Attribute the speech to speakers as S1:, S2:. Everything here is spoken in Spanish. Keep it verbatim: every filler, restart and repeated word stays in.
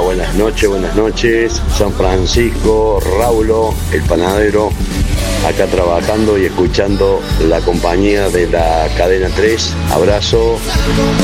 S1: buenas noches, buenas noches. San Francisco, Raulo, el panadero, acá trabajando y escuchando la compañía de la cadena tres. Abrazo.